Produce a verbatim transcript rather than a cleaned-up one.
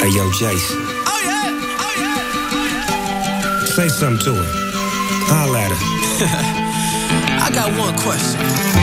Hey, yo, Jace. Oh, yeah. Oh, yeah. Oh, yeah. Say something to her. Holla at her. I got one question.